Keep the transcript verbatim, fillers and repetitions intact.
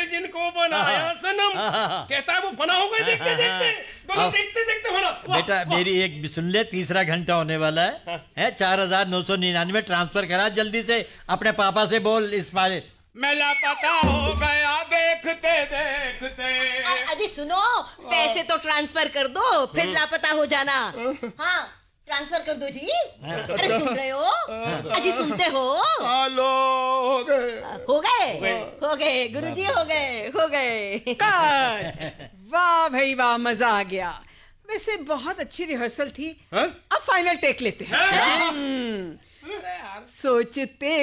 जिनको बनाया सनम, कहता है वो फना हो गए देखते देखते, बोलो देखते देखते फना। बेटा मेरी एक सुन ले, तीसरा घंटा होने वाला है, है चार हजार नौ सौ निन्यानवे ट्रांसफर करा जल्दी से, अपने पापा से बोल इस बारे। मैं लापता हो गया देखते देखते। अजी सुनो, पैसे तो ट्रांसफर कर दो, फिर लापता हो जाना। हाँ ट्रांसफर कर दो जी। अरे सुन रहे हो अजी, सुनते हो? हेलो, हो गए हो गए हो गए गुरुजी, हो गए हो गए। वाह भाई वाह, मजा आ गया। वैसे बहुत अच्छी रिहर्सल थी। अब फाइनल टेक लेते हैं। सोचते